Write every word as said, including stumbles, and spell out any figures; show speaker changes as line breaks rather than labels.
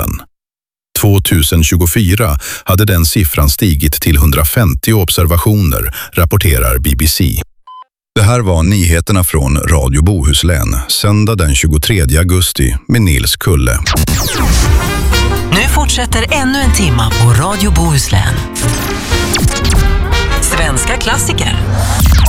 tusen. tjugohundratjugofyra hade den siffran stigit till hundrafemtio observationer, rapporterar B B C. Det här var nyheterna från Radio Bohuslän, söndag den tjugotredje augusti med Nils Kulle.
Nu fortsätter ännu en timma på Radio Bohuslän. Svenska klassiker.